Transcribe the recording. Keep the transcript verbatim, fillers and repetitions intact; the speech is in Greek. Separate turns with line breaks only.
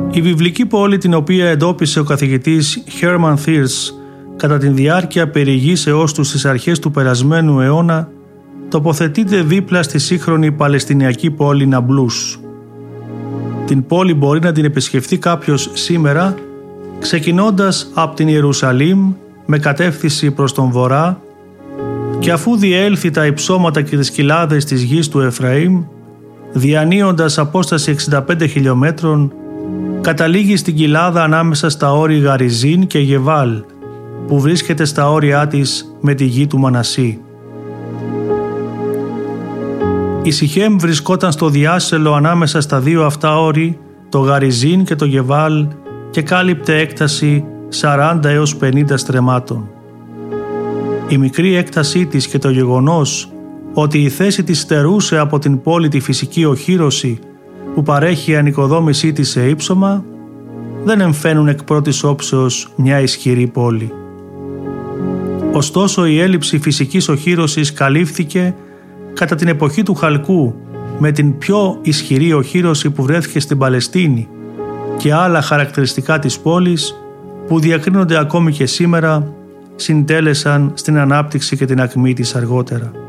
Η βιβλική πόλη, την οποία εντόπισε ο καθηγητής Hermann Thiersch κατά τη διάρκεια περιηγήσεώς του στις αρχές του περασμένου αιώνα, τοποθετείται δίπλα στη σύγχρονη Παλαιστινιακή πόλη Ναμπλούς. Την πόλη μπορεί να την επισκεφθεί κάποιος σήμερα, ξεκινώντας από την Ιερουσαλήμ με κατεύθυνση προς τον βορρά, και αφού διέλθει τα υψώματα και τις κοιλάδες της γης του Εφραήμ, διανύοντας απόσταση εξήντα πέντε χιλιόμετρων, καταλήγει στην κοιλάδα ανάμεσα στα όρη Γαριζίν και Γεβάλ, που βρίσκεται στα όρια της με τη γη του Μανασί. Η Σιχέμ βρισκόταν στο διάσελο ανάμεσα στα δύο αυτά όρη, το Γαριζίν και το Γεβάλ, και κάλυπτε έκταση σαράντα έως πενήντα στρεμμάτων. Η μικρή έκτασή της και το γεγονός ότι η θέση της στερούσε από την πόλη τη φυσική οχύρωση που παρέχει η ανοικοδόμησή της σε ύψωμα, δεν εμφαίνουν εκ πρώτης όψεως μια ισχυρή πόλη. Ωστόσο, η έλλειψη φυσικής οχύρωσης καλύφθηκε κατά την εποχή του Χαλκού με την πιο ισχυρή οχύρωση που βρέθηκε στην Παλαιστίνη και άλλα χαρακτηριστικά της πόλης που διακρίνονται ακόμη και σήμερα, συντέλεσαν στην ανάπτυξη και την ακμή της αργότερα.